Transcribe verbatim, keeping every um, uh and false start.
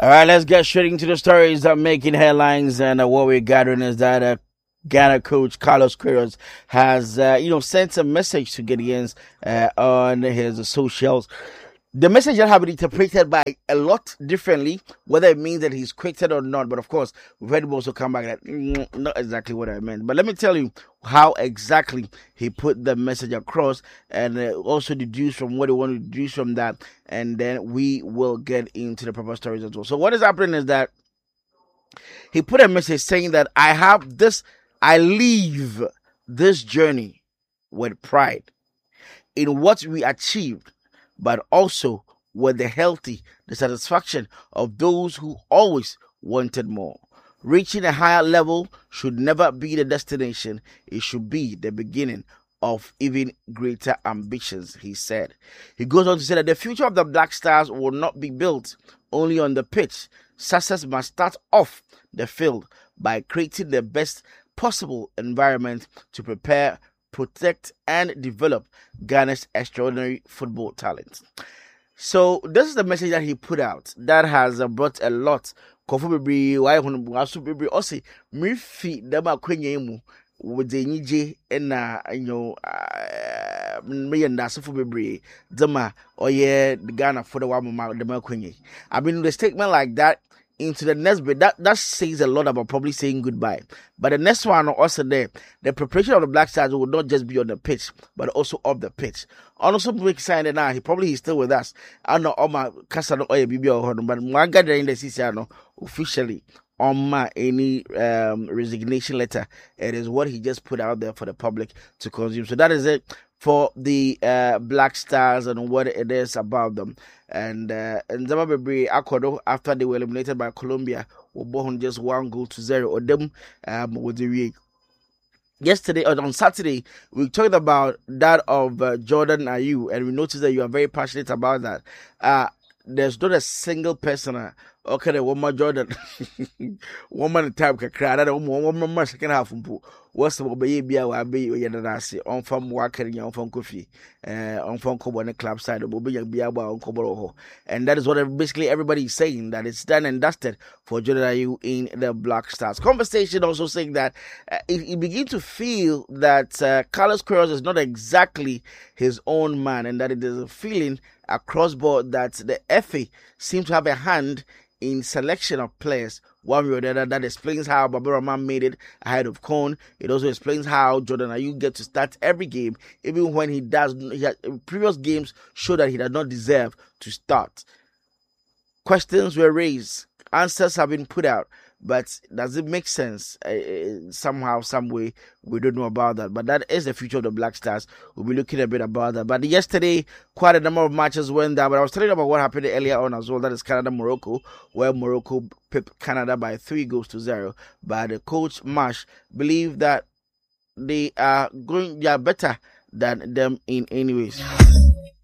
All right, let's get straight into the stories that are making headlines. And uh, what we're gathering is that uh, Ghana coach Carlos Queiroz has, uh, you know, sent a message to Ghanaians uh, on his socials. The message has been interpreted by a lot differently, whether it means that he's quitted or not. But of course, we've heard him also come back that mm, not exactly what I meant. But let me tell you how exactly he put the message across, and uh, also deduce from what he wanted to deduce from that, and then we will get into the proper stories as well. So what is happening is that he put a message saying that I have this, I leave this journey with pride in what we achieved, but also with the healthy, the satisfaction of those who always wanted more. Reaching a higher level should never be the destination. It should be the beginning of even greater ambitions, he said. He goes on to say that the future of the Black Stars will not be built only on the pitch. Success must start off the field by creating the best possible environment to prepare, protect, and develop Ghana's extraordinary football talent. So this is the message that he put out that has uh, brought a lot. Kofu bebree, why hun aso bebree. Also, me fi dama kwenye mu with the nije na you know me and asofo bebree dama oye the Ghana for the one ma dama kwenye. I mean the statement like that into the next bit, that, that says a lot about probably saying goodbye. But the next one also there, the preparation of the Black Stars will not just be on the pitch, but also off the pitch. Also, big sign now, he probably is still with us. I know all my Casano or B B or but one gathering the Siciano officially on my any um, resignation letter. It is what he just put out there for the public to consume. So that is it for the uh, Black Stars and what it is about them. And uh, and Zimbabwe Akodo, after they were eliminated by Colombia, were born just one goal to zero. Or them um, with the yesterday or on Saturday, we talked about that of uh, Jordan Ayew, and we noticed that you are very passionate about that. Uh, there's not a single person. Uh, okay, one more Jordan, one man type can cry. That one one more second half. What's the baby? I will be Yanasi on from working on from Kofi, uh, on from Kobo on the club side of Bobby Biaba on Kobo. And that is what basically everybody is saying, that it's done and dusted for Jordan Ayew in the Black Stars. Conversation also saying that uh, he begin to feel that uh, Carlos Queiroz is not exactly his own man, and that it is a feeling across board that the F A seems to have a hand in selection of players one way or the other. That explains how Babu Rahman made it ahead of Cone. It also explains how Jordan Ayew gets to start every game, even when he does. He had, previous games show that he does not deserve to start. Questions were raised, answers have been put out, but does it make sense? Uh, somehow, some way, we don't know about that. But that is the future of the Black Stars. We'll be looking a bit about that. But yesterday, quite a number of matches went down. But I was telling you about what happened earlier on as well. That is Canada-Morocco, where Morocco pipped Canada by three goals to zero. But the coach, Marsh, believed that they are going, they are better than them in any ways.